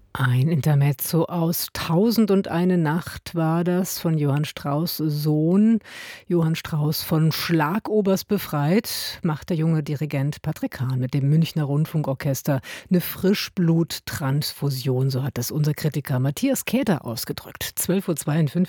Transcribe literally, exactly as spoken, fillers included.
Ein Intermezzo aus „Tausend und eine Nacht“ war das von Johann Strauss' Sohn. Johann Strauss von Schlagobers befreit, macht der junge Dirigent Patrick Hahn mit dem Münchner Rundfunkorchester 'ne Frischbluttransfusion, so hat das unser Kritiker Matthias Käther ausgedrückt. zwölf Uhr zweiundfünfzig